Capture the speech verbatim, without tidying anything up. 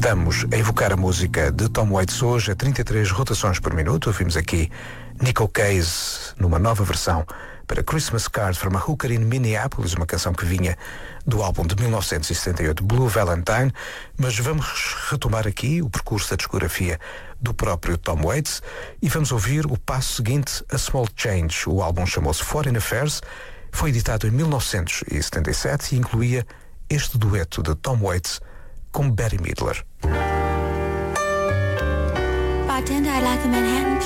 Estamos a evocar a música de Tom Waits hoje a trinta e três rotações por minuto. Ouvimos aqui Nico Case numa nova versão para Christmas Card from a Hooker in Minneapolis, uma canção que vinha do álbum de mil novecentos e setenta e oito, Blue Valentine. Mas vamos retomar aqui o percurso da discografia do próprio Tom Waits e vamos ouvir o passo seguinte, A Small Change. O álbum chamou-se Foreign Affairs, foi editado em mil novecentos e setenta e sete e incluía este dueto de Tom Waits com Bette Midler. Bartender, I'd like a Manhattan.